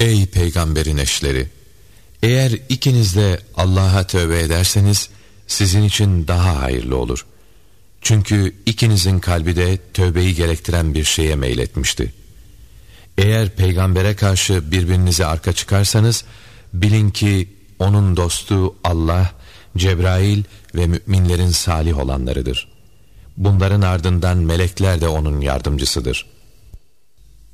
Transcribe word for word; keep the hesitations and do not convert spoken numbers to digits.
Ey peygamberin eşleri! Eğer ikiniz de Allah'a tövbe ederseniz sizin için daha hayırlı olur. Çünkü ikinizin kalbi de tövbeyi gerektiren bir şeye meyletmişti. Eğer peygambere karşı birbirinize arka çıkarsanız bilin ki onun dostu Allah, Cebrail ve müminlerin salih olanlarıdır. Bunların ardından melekler de onun yardımcısıdır.